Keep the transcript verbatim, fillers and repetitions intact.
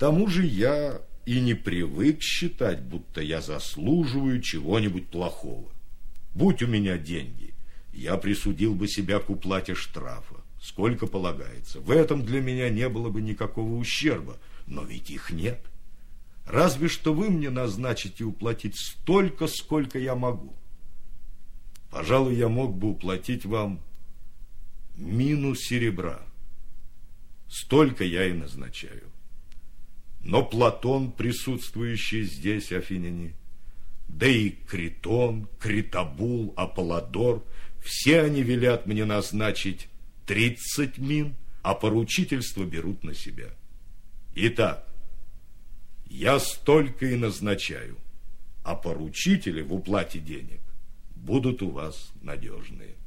тому же я и не привык считать, будто я заслуживаю чего-нибудь плохого. Будь у меня деньги, я присудил бы себя к уплате штрафа, сколько полагается. В этом для меня не было бы никакого ущерба, но ведь их нет. Разве что вы мне назначите уплатить столько, сколько я могу. Пожалуй, я мог бы уплатить вам мину серебра. Столько я и назначаю. Но Платон, присутствующий здесь, афиняне, да и Критон, Критобул, Аполлодор, все они велят мне назначить тридцать мин, а поручительство берут на себя. Итак, я столько и назначаю, а поручители в уплате денег будут у вас надежные.